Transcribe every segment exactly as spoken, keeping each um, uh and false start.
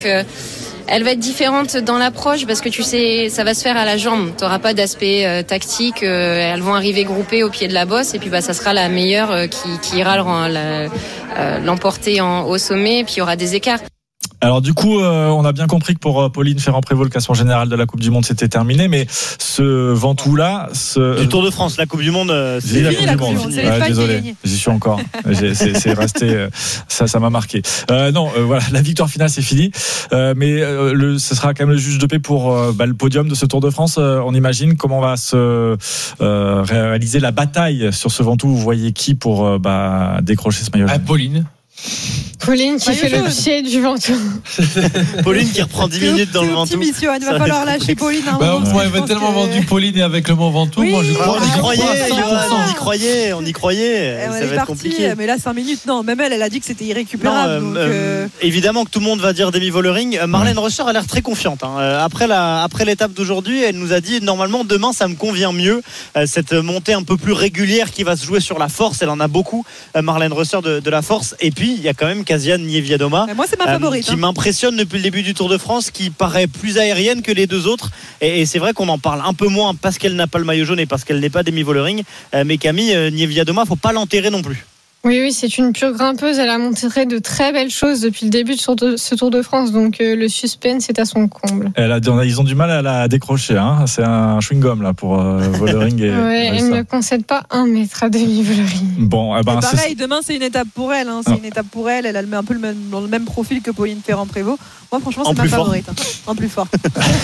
Euh, elle va être différente dans l'approche parce que tu sais, ça va se faire à la jambe. Tu n'auras pas d'aspect euh, tactique. Euh, elles vont arriver groupées au pied de la bosse et puis bah ça sera la meilleure euh, qui, qui ira le, la, euh, l'emporter en, au sommet. Et puis il y aura des écarts. Alors du coup, euh, on a bien compris que pour euh, Pauline Ferrand-Prévot, le classement général de la Coupe du Monde c'était terminé, mais ce Ventoux-là, ce... du Tour de France, la Coupe du Monde, euh, c'est fini, la Coupe, la coupe du Monde. C'est ouais, désolé, j'y suis encore. J'ai, c'est, c'est resté, euh, ça, ça m'a marqué. Euh, non, euh, voilà, la victoire finale c'est fini, euh, mais euh, le, ce sera quand même le juge de paix pour euh, bah, le podium de ce Tour de France. Euh, on imagine comment va se euh, réaliser la bataille sur ce Ventoux. Vous voyez qui pour euh, bah, décrocher ce maillot? Ah, Pauline. Pauline qui fait le pied du Ventoux. Pauline qui reprend dix minutes dans le Ventoux. Il va falloir lâcher Pauline. Hein, bah, on avait tellement que... vendu Pauline et avec le Mont Ventoux. Oui, moi, je crois, on, y croyait, on y croyait, on y croyait. Elle ça est va partie, être compliqué. Mais là, cinq minutes, non. Même elle, elle a dit que c'était irrécupérable. Non, donc, euh, euh... évidemment que tout le monde va dire Demi Vollering. Marlène Rosser a l'air très confiante. Hein. Après, la, après l'étape d'aujourd'hui, elle nous a dit normalement demain ça me convient mieux. Cette montée un peu plus régulière qui va se jouer sur la force, elle en a beaucoup. Marlène Rosser de, de la force. Et puis il y a quand même Kasia Niewiadoma. Moi, c'est ma favorite. Euh, qui hein. m'impressionne depuis le début du Tour de France, qui paraît plus aérienne que les deux autres. Et, et c'est vrai qu'on en parle un peu moins parce qu'elle n'a pas le maillot jaune et parce qu'elle n'est pas Demi Vollering. Euh, mais Camille euh, Niewiadoma, faut pas l'enterrer non plus. Oui, oui, c'est une pure grimpeuse. Elle a montré de très belles choses depuis le début de ce Tour de France. Donc, euh, le suspense est à son comble. Elle a, ils ont du mal à la décrocher. Hein. C'est un chewing-gum là, pour euh, Vollering. Et, ouais, elle ne concède pas un mètre à Demi Vollering. Bon, eh ben, c'est pareil, c'est... demain, c'est une étape pour elle. Hein. C'est ah. une étape pour elle. Elle a un peu le même, dans le même profil que Pauline Ferrand-Prévot. Moi, franchement, c'est en ma favorite. Hein. En plus fort.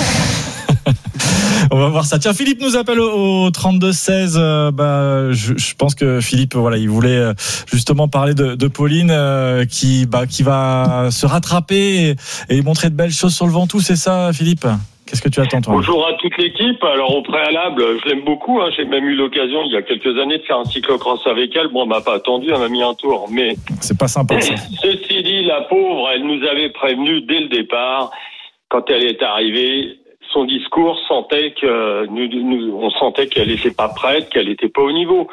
On va voir ça. Tiens, Philippe nous appelle au trente-deux seize. Euh, bah, je, je pense que Philippe, voilà, il voulait justement parler de, de Pauline euh, qui, bah, qui va se rattraper et, et montrer de belles choses sur le Ventoux. C'est ça, Philippe? Qu'est-ce que tu attends, toi? Bonjour à toute l'équipe. Alors, au préalable, je l'aime beaucoup. Hein. J'ai même eu l'occasion, il y a quelques années, de faire un cyclocross avec elle. Bon, elle m'a pas attendu, elle m'a mis un tour. Mais c'est pas sympa, ça. Ceci dit, la pauvre, elle nous avait prévenu dès le départ, quand elle est arrivée. Son discours sentait que nous, nous, on sentait qu'elle n'était pas prête, qu'elle n'était pas au niveau.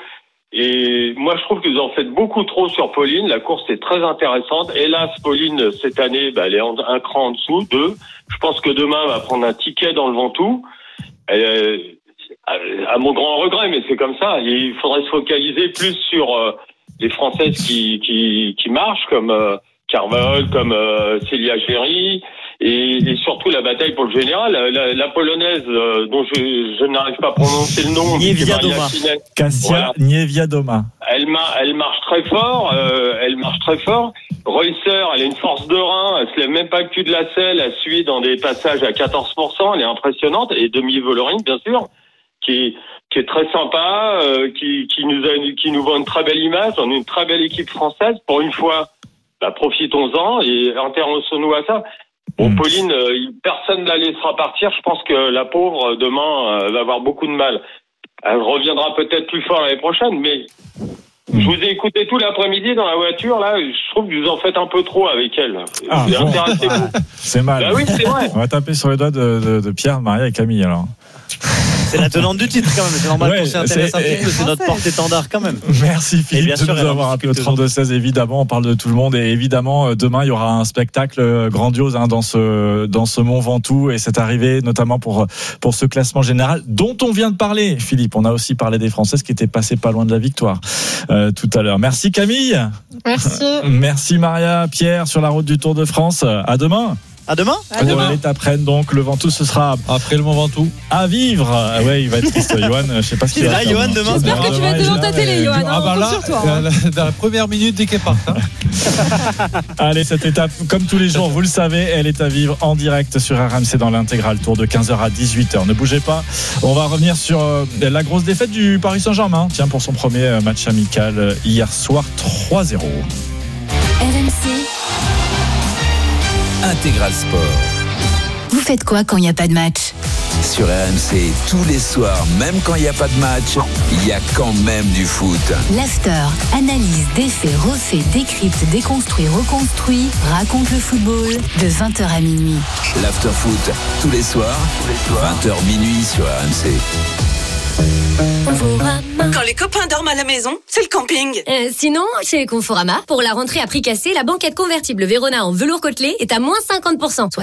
Et moi, je trouve que vous en faites beaucoup trop sur Pauline. La course est très intéressante. Hélas, Pauline, cette année, bah, elle est en, un cran en dessous, deux. Je pense que demain, elle va prendre un ticket dans le Ventoux. Elle, à mon grand regret, mais c'est comme ça. Il faudrait se focaliser plus sur euh, les Françaises qui, qui, qui marchent, comme euh, Carvol, comme euh, Célia Géry. Et, et surtout la bataille pour le général, la, la polonaise euh, dont je, je n'arrive pas à prononcer le nom, Niewiadoma. Kasia voilà. Niewiadoma. Elle, mar- elle marche très fort, euh, elle marche très fort. Reusser, elle a une force de rein, elle se lève même pas le cul de la selle, elle suit dans des passages à quatorze pour cent, elle est impressionnante. Et Demi Vollering, bien sûr, qui, qui est très sympa, euh, qui, qui nous a, qui nous vend une très belle image. On a une très belle équipe française. Pour une fois, bah, profitons-en et intéressons-nous à ça. Bon, mmh. Pauline, euh, personne ne la laissera partir. Je pense que la pauvre, demain, euh, va avoir beaucoup de mal. Elle reviendra peut-être plus fort l'année prochaine, mais mmh. je vous ai écouté tout l'après-midi dans la voiture, là. Je trouve que vous en faites un peu trop avec elle. Ah, bon. Intéressez-vous. C'est mal. Bah oui, c'est vrai. On va taper sur les doigts de, de, de Pierre, Maria et Camille, alors. C'est la tenante du titre quand même, c'est normal ouais, qu'on s'intéresse c'est, un petit peu, c'est notre porte-étendard quand même. Merci Philippe de sûr, nous avoir appelé au trente-deux seize, évidemment, on parle de tout le monde et évidemment demain il y aura un spectacle grandiose hein, dans ce dans ce Mont Ventoux et c'est arrivé notamment pour pour ce classement général dont on vient de parler. Philippe, on a aussi parlé des Françaises qui étaient passées pas loin de la victoire euh, tout à l'heure. Merci Camille. Merci. Merci Maria, Pierre sur la route du Tour de France. À demain. À demain. À demain. L'étape Rennes, donc le Ventoux, ce sera après le Mont Ventoux à vivre. Ah ouais, il va être triste, Johan. Je sais pas ce qu'il va faire. Johan demain. J'espère que tu vas être devant ta télé, Johan. Ah bah là, sur toi, hein. Dans la première minute dès qu'elle part. Hein. Allez, cette étape, comme tous les jours, vous le savez, elle est à vivre en direct sur R M C dans l'intégral tour de quinze heures à dix-huit heures. Ne bougez pas. On va revenir sur euh, la grosse défaite du Paris Saint-Germain. Tiens, pour son premier match amical euh, hier soir, trois zéro. R M C Intégral Sport. Vous faites quoi quand il n'y a pas de match? Sur R M C, tous les soirs, même quand il n'y a pas de match, il y a quand même du foot. L'After, analyse, défait, refait, décrypte, déconstruit, reconstruit, raconte le football de vingt heures à minuit. L'After Foot, tous les soirs, vingt heures minuit sur R M C. Quand les copains dorment à la maison, c'est le camping. Euh, sinon, chez Conforama, pour la rentrée à prix cassé, la banquette convertible Vérona en velours côtelé est à moins cinquante pour cent, soit